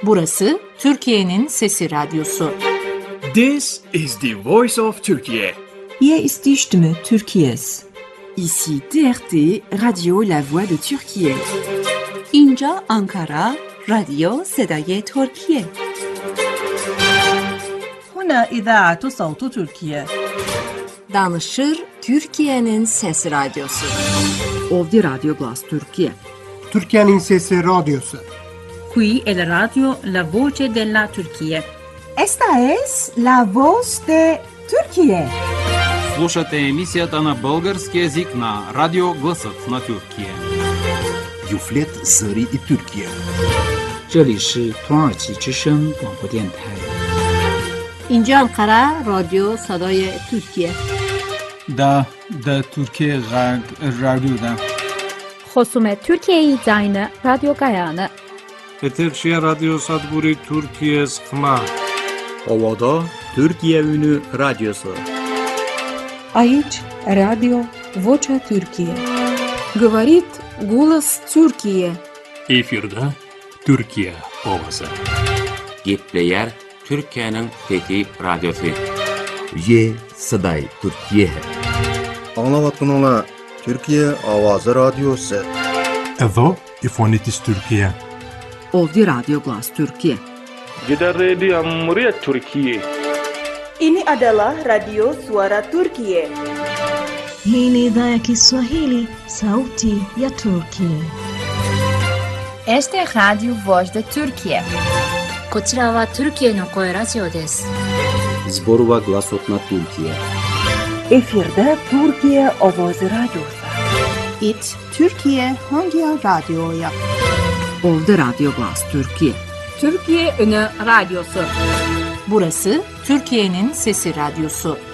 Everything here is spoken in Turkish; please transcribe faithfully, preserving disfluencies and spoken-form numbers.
Burası Türkiye'nin Sesi Radyosu. This is the voice of Turkey. Hier ist die Stimme Türkiye's. Ici T R T, Radio La Voix de Türkiye. اینجا آنکارا، رادیو صدای ترکیه. هنا إذاعة صوت تركيا. Danışır Türkiye'nin Sesi Radyosu. Ovdje Radio Glas Türkiye. Türkiye'nin Sesi Radyosu. Qui è la radio La Voce della Turchia. Esta es La Voz de Türkiye. Слушате емисията на български език на Радио Гласът на Türkiye. Юфлет Зари и Türkiye. 这里是土耳其之声广播电台。 اینجا انقره رادیو صدای ترکیه. دا دا Türkiye Radyo'da. خصوم Türkiye Zayne Radyo Gayane. Eterşehir Radyo Sadburi Türkiye Sıkma. Ovada Türkiye Ünü Radyosu. Aici Radio Vocea Türkiye. Говорит голос Türkiye. Efirde Türkiye Ovası. Gepleyer Türkiye'nin Fethi Radyosu. Ye Saday Türkiye. Anlavatın Türkiye Avazı Radyosu. Evo İfonitis Türkiye. Ovdje Radio Glas Türkiye. Gider Radio Cumhuriyet Türkiye. Ini adalah Radio Suara Turkiye. Hii ni idhaa ya Kiswahili, Sauti ya Turkiye. Este es Radio Voz de Turkiye. こちらは Türkiyeの声ラジオです。 Zborova Glasot na Türkiye. Efirde Türkiye Avazı Radyosu. İt Türkiye hangi radyoya? Ovdje Radio Glas Türkiye. Türkiye Ünü Radyosu. Burası Türkiye'nin Sesi Radyosu.